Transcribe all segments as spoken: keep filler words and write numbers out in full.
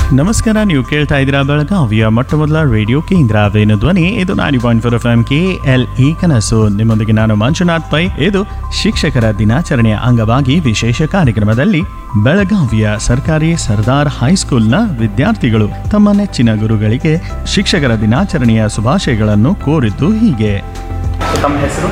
ನಮಸ್ಕಾರ, ನೀವು ಕೇಳ್ತಾ ಇದ್ದೀರಾ ಬೆಳಗಾವಿಯ ಮೊಟ್ಟ ಮೊದಲ ರೇಡಿಯೋ ಕೇಂದ್ರ ವೇಣು ಧ್ವನಿ. ಇದು ninety point four F M K L E ಕನಸು. ನಿಮ್ಮೊಂದಿಗೆ ನಾನು ಮಂಜುನಾಥ್ ಪೈ. ಇದು ಶಿಕ್ಷಕರ ದಿನಾಚರಣೆಯ ಅಂಗವಾಗಿ ವಿಶೇಷ ಕಾರ್ಯಕ್ರಮದಲ್ಲಿ ಬೆಳಗಾವಿಯ ಸರ್ಕಾರಿ ಸರ್ದಾರ್ ಹೈಸ್ಕೂಲ್ನ ವಿದ್ಯಾರ್ಥಿಗಳು ತಮ್ಮ ನೆಚ್ಚಿನ ಗುರುಗಳಿಗೆ ಶಿಕ್ಷಕರ ದಿನಾಚರಣೆಯ ಶುಭಾಶಯಗಳನ್ನು ಕೋರಿದ್ದು ಹೀಗೆ. ತಮ್ಮ ಹೆಸರು?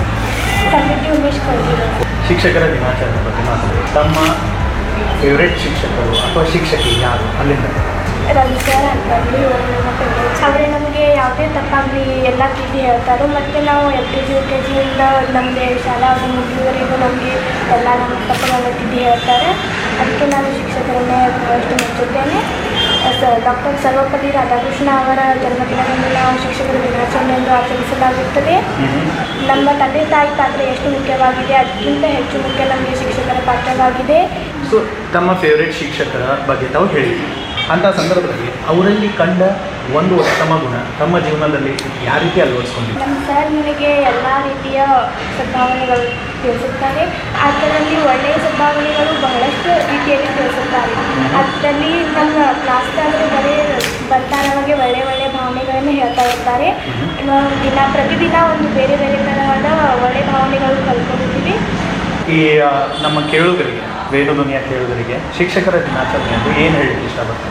ಶಿಕ್ಷಕರ ದಿನಾಚರಣೆ ಬಗ್ಗೆ ಮಾತಾಡಿ. ತಮ್ಮ ಫೇವ್ರೆಟ್ ಶಿಕ್ಷಕರು ಅಥವಾ ಶಿಕ್ಷಕಿ ಯಾರು? ಅಲ್ಲಿಂದ ರವಿ ಸರ್ ಅಂತಂದು ಆದರೆ ನಮಗೆ ಯಾವುದೇ ತಪ್ಪಾಗಲಿ ಎಲ್ಲ ತಿದ್ದಿ ಹೇಳ್ತಾರೆ. ಮತ್ತು ನಾವು L K G U K ಜಿಯಿಂದ ನಮಗೆ ಶಾಲಾ ಮುಗಿಯುವವರೆಗೂ ನಮಗೆ ಎಲ್ಲ ನಮ್ಮ ತಪ್ಪುಗಳನ್ನ ತಿದ್ದಿ ಹೇಳ್ತಾರೆ. ಅದಕ್ಕೆ ನಾನು ಶಿಕ್ಷಕರನ್ನೇ ಅಷ್ಟು ಮೆಚ್ಚುತ್ತೇನೆ. ಸ ಡಾಕ್ಟರ್ ಸರ್ವಪಲ್ಲಿ ರಾಧಾಕೃಷ್ಣ ಅವರ ಜನ್ಮದಿನವನ್ನು ನಾವು ಶಿಕ್ಷಕರ ದಿನಾಚರಣೆ ಎಂದು ಆಚರಿಸಲಾಗುತ್ತದೆ. ನಮ್ಮ ತಂದೆ ತಾಯಿ ಪಾತ್ರ ಎಷ್ಟು ಮುಖ್ಯವಾಗಿದೆ, ಅದಕ್ಕಿಂತ ಹೆಚ್ಚು ಮುಖ್ಯ ನಮಗೆ ಶಿಕ್ಷಕರ ಪಾತ್ರವಾಗಿದೆ. ಸೊ ತಮ್ಮ ಫೇವ್ರೆಟ್ ಶಿಕ್ಷಕರ ಬಗ್ಗೆ ತಾವು ಹೇಳಿದ್ವಿ. ಅಂಥ ಸಂದರ್ಭದಲ್ಲಿ ಅವರಲ್ಲಿ ಕಂಡ ಒಂದು ಉತ್ತಮ ಗುಣ ತಮ್ಮ ಜೀವನದಲ್ಲಿ ಯಾವ ರೀತಿ ಅಳವಡಿಸ್ಕೊಂಡಿದೆ? ನಮ್ಮ ಸರ್ ನನಗೆ ಎಲ್ಲ ರೀತಿಯ ಸದ್ಭಾವನೆಗಳು ತಿಳಿಸುತ್ತಾರೆ. ಅದರಲ್ಲಿ ಒಳ್ಳೆಯ ಸದ್ಭಾವನೆಗಳು ಬಹಳಷ್ಟು ರೀತಿಯಲ್ಲಿ ತಿಳಿಸುತ್ತಾರೆ. ಅದರಲ್ಲಿ ನಮ್ಮ ಕ್ಲಾಸ್ದಾಗಲೂ ಬರೀ ಬರ್ತಾ ನಮಗೆ ಒಳ್ಳೆಯ ಒಳ್ಳೆಯ ಭಾವನೆಗಳನ್ನು ಹೇಳ್ತಾ ಇರ್ತಾರೆ. ನಾವು ದಿನ ಪ್ರತಿದಿನ ಒಂದು ಬೇರೆ ಬೇರೆ ತರಹದ ಒಳ್ಳೆಯ ಭಾವನೆಗಳು ಕಲ್ತ್ಕೊಂಡಿದ್ದೀವಿ. ಈ ನಮ್ಮ ಕೇಳುಗರಿಗೆ, ವೇಣು ಧ್ವನಿಯ ಕೇಳುಗರಿಗೆ ಶಿಕ್ಷಕರ ದಿನಾಚರಣೆ ಎಂದು ಏನು ಹೇಳಲಿಕ್ಕೆ ಇಷ್ಟಪಡ್ತಾರೆ?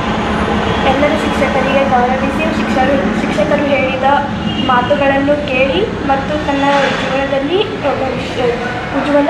ಎಲ್ಲರೂ ಶಿಕ್ಷಕರಿಗೆ ಗೌರವಿಸಿ ಶಿಕ್ಷಕರು ಶಿಕ್ಷಕರು ಹೇಳಿದ ಮಾತುಗಳನ್ನು ಕೇಳಿ ಮತ್ತು ತನ್ನ ಜೀವನದಲ್ಲಿ ಉಜ್ವಲ.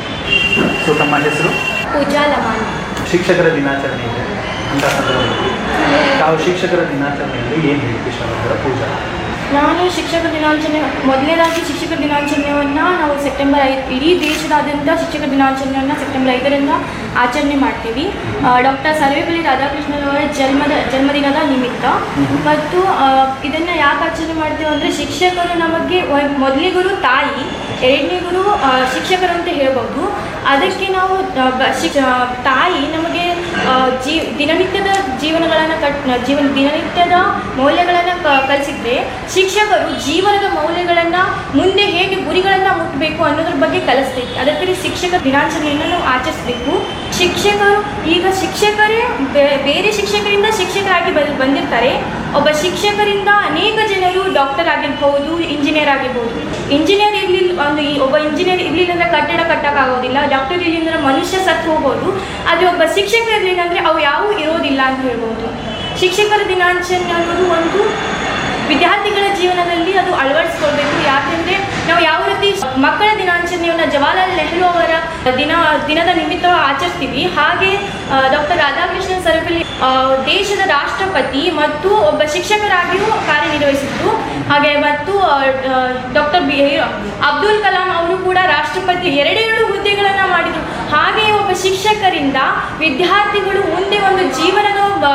ಸೊ ತಮ್ಮ ಹೆಸರು? ಪೂಜಾ ಲಮಾನ್. ಶಿಕ್ಷಕರ ದಿನಾಚರಣೆ ಇದೆ ಅಂತ ಸಂದರ್ಭದಲ್ಲಿ ತಾವು ಶಿಕ್ಷಕರ ದಿನಾಚರಣೆಯಲ್ಲಿ ಏನು ಹೇಳಲಿಕ್ಕೆ ಇಷ್ಟಪಡ್ತಾರೆ? ಪೂಜಾ, ನಾನು ಶಿಕ್ಷಕ ದಿನಾಚರಣೆ ಮೊದಲನೇದಾಗಿ ಶಿಕ್ಷಕ ದಿನಾಚರಣೆಯನ್ನು ನಾವು ಸೆಪ್ಟೆಂಬರ್ ಐದು ಇಡೀ ದೇಶದಾದ್ಯಂತ ಶಿಕ್ಷಕ ದಿನಾಚರಣೆಯನ್ನು ಸೆಪ್ಟೆಂಬರ್ ಐದರಿಂದ ಆಚರಣೆ ಮಾಡ್ತೀವಿ. ಡಾಕ್ಟರ್ ಸರ್ವೇಪಲ್ಲಿ ರಾಧಾಕೃಷ್ಣನವರ ಜನ್ಮದ ಜನ್ಮದಿನದ ನಿಮಿತ್ತ. ಮತ್ತು ಇದನ್ನು ಯಾಕೆ ಆಚರಣೆ ಮಾಡ್ತೀವಿ ಅಂದರೆ, ಶಿಕ್ಷಕರು ನಮಗೆ ಮೊದಲನೇ ಗುರು ತಾಯಿ, ಎರಡನೇ ಗುರು ಶಿಕ್ಷಕರು ಅಂತ ಹೇಳ್ಬೋದು. ಅದಕ್ಕೆ ನಾವು ಶಿಕ್ಷ ತಾಯಿ ನಮಗೆ ಜೀ ದಿನನಿತ್ಯದ ಜೀವನಗಳನ್ನು ಕಟ್ ಜೀವನ ದಿನನಿತ್ಯದ ಮೌಲ್ಯಗಳನ್ನು ಕ ಕಲಿಸಿದ್ರೆ, ಶಿಕ್ಷಕರು ಜೀವನದ ಮೌಲ್ಯಗಳನ್ನು ಮುಂದೆ ಹೇಗೆ ಗುರಿಗಳನ್ನು ಮುಟ್ಟಬೇಕು ಅನ್ನೋದ್ರ ಬಗ್ಗೆ ಕಲಿಸ್ಬೇಕು. ಅದಕ್ಕೆ ಶಿಕ್ಷಕ ದಿನಾಚರಣೆಯನ್ನು ನಾವು ಆಚರಿಸಬೇಕು. ಶಿಕ್ಷಕರು ಈಗ ಶಿಕ್ಷಕರೇ ಬೇರೆ ಶಿಕ್ಷಕರಿಂದ ಶಿಕ್ಷಕರಾಗಿ ಬಂದಿರ್ತಾರೆ. ಒಬ್ಬ ಶಿಕ್ಷಕರಿಂದ ಅನೇಕ ಜನರು ಡಾಕ್ಟರ್ ಆಗಿರ್ಬೋದು, ಇಂಜಿನಿಯರ್ ಆಗಿರ್ಬೋದು. ಇಂಜಿನಿಯರ್ ಇರಲಿಲ್ಲ ಒಂದು ಒಬ್ಬ ಇಂಜಿನಿಯರ್ ಇರಲಿಲ್ಲ ಅಂದರೆ ಕಟ್ಟಡ ಕಟ್ಟೋಕ್ಕಾಗೋದಿಲ್ಲ. ಡಾಕ್ಟರ್ ಇರಲಿಲ್ಲ ಅಂದರೆ ಮನುಷ್ಯ ಸತ್ತು ಹೋಗ್ಬೋದು. ಆದರೆ ಒಬ್ಬ ಶಿಕ್ಷಕ ಇರಲಿಲ್ಲ ಅಂದರೆ ಅವು ಯಾವುವು ಇರೋದಿಲ್ಲ ಅಂತ ಹೇಳ್ಬೋದು. ಶಿಕ್ಷಕರ ದಿನಾಚರಣೆ ಅನ್ನೋದು ಒಂದು ವಿದ್ಯಾರ್ಥಿಗಳ ಜೀವನದಲ್ಲಿ ಅದು ಅಳವಡಿಸ್ಕೊಳ್ಬೇಕು. ಯಾಕೆಂದರೆ ನಾವು ಯಾವ ರೀತಿ ಮಕ್ಕಳ ದಿನಾಚರಣೆಯನ್ನು ಜವಾಹರ್ಲಾಲ್ ನೆಹರು ಅವರ ದಿನ ದಿನದ ನಿಮಿತ್ತ ಆಚರಿಸ್ತೀವಿ, ಹಾಗೆ ಡಾಕ್ಟರ್ ರಾಧಾಕೃಷ್ಣನ್ ಸರ್ವಪಲ್ಲಿ ದೇಶದ ರಾಷ್ಟ್ರಪತಿ ಮತ್ತು ಒಬ್ಬ ಶಿಕ್ಷಕರಾಗಿಯೂ ಕಾರ್ಯನಿರ್ವಹಿಸಿದ್ರು. ಹಾಗೆ ಮತ್ತು ಡಾಕ್ಟರ್ ಬಿ ಅಬ್ದುಲ್ ಕಲಾಂ ಅವರು ಕೂಡ ರಾಷ್ಟ್ರಪತಿ ಎರಡೆರಡು ಹುದ್ದೆಗಳನ್ನು ಮಾಡಿದರು. ಹಾಗೆ ಒಬ್ಬ ಶಿಕ್ಷಕರಿಂದ ವಿದ್ಯಾರ್ಥಿಗಳು ಮುಂದೆ ಒಂದು ಜೀವನದ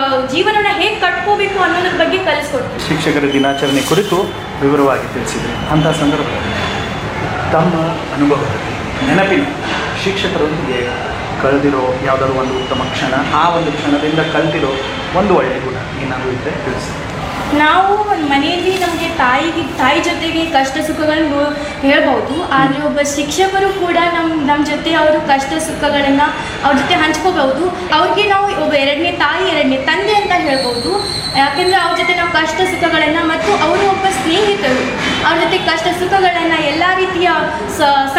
ಜೀವನನ ಹೇಗೆ ಕಟ್ಕೋಬೇಕು ಅನ್ನೋದ್ರ ಬಗ್ಗೆ ಕಲಿಸ್ಕೊಡ್ತಾರೆ. ಶಿಕ್ಷಕರ ದಿನಾಚರಣೆ ಕುರಿತು ವಿವರವಾಗಿ ತಿಳಿಸಿದರು. ಅಂಥ ಸಂದರ್ಭದಲ್ಲಿ ತಮ್ಮ ಅನುಭವದಲ್ಲಿ ನೆನಪಿನ ಶಿಕ್ಷಕರೊಂದಿಗೆ ಕಳೆದಿರೋ ಯಾವುದಾದ್ರು ಒಂದು ಉತ್ತಮ ಕ್ಷಣ, ಆ ಒಂದು ಕ್ಷಣದಿಂದ ಕಲ್ತಿರೋ ಒಂದು ಒಳ್ಳೆಯ ಗುಣ ಏನಾದರೂ ಇದ್ದರೆ ತಿಳಿಸಿ. ನಾವು ಮನೆಯಲ್ಲಿ ನಮಗೆ ತಾಯಿಗೆ ತಾಯಿ ಜೊತೆಗೆ ಕಷ್ಟ ಸುಖಗಳನ್ನು ಹೇಳ್ಬೋದು. ಆದರೆ ಒಬ್ಬ ಶಿಕ್ಷಕರು ಕೂಡ ನಮ್ಮ ನಮ್ಮ ಜೊತೆ ಅವರು ಕಷ್ಟ ಸುಖಗಳನ್ನು ಅವ್ರ ಜೊತೆ ಹಂಚ್ಕೋಬಹುದು. ಅವ್ರಿಗೆ ನಾವು ಒಬ್ಬ ಎರಡನೇ ತಾಯಿ, ಎರಡನೇ ತಂದೆ ಅಂತ ಹೇಳ್ಬೋದು. ಯಾಕೆಂದರೆ ಅವ್ರ ಜೊತೆ ನಾವು ಕಷ್ಟ ಸುಖಗಳನ್ನು ಮತ್ತು ಅವರು ಒಬ್ಬ ಸ್ನೇಹಿತರು, ಅವ್ರ ಜೊತೆ ಕಷ್ಟ ಸುಖಗಳನ್ನು ಎಲ್ಲ ರೀತಿಯ ಸ